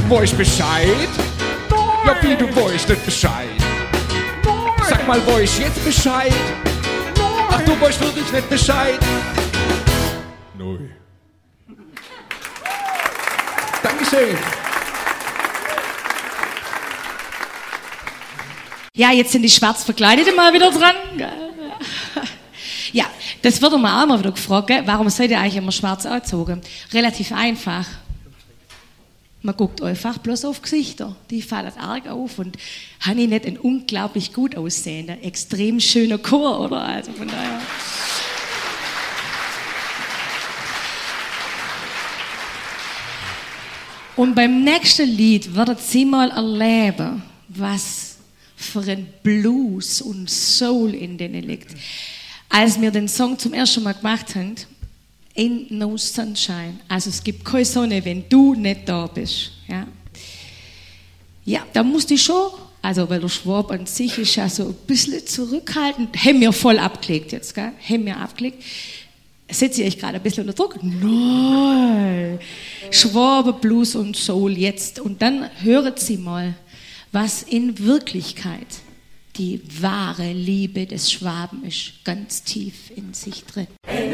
weißt Bescheid? Ja, wie, du weißt nicht Bescheid? Sag mal, weißt jetzt Bescheid? Ach, du weißt wirklich nicht Bescheid? Nein. Dankeschön. Ja, jetzt sind die schwarz Verkleideten mal wieder dran. Ja, das wird mir auch immer wieder gefragt, warum seid ihr eigentlich immer schwarz angezogen? Relativ einfach. Man guckt einfach bloß auf Gesichter, die fallen arg auf und habe ich nicht einen unglaublich gut aussehender, extrem schöner Chor, oder? Also von daher. Und beim nächsten Lied werdet ihr mal erleben, was für ein Blues und Soul in denen liegt. Als wir den Song zum ersten Mal gemacht haben, Ain't no sunshine. Also es gibt keine Sonne, wenn du nicht da bist. Ja, ja, da musste ich schon, also weil der Schwab an sich ist ja so ein bisschen zurückhaltend, haben wir voll abgelegt jetzt, gell? Haben wir abgelegt. Setze ich euch gerade ein bisschen unter Druck? Nein. Schwabe, Blues und Soul jetzt. Und dann hören Sie mal, was in Wirklichkeit die wahre Liebe des Schwaben ist, ganz tief in sich drin.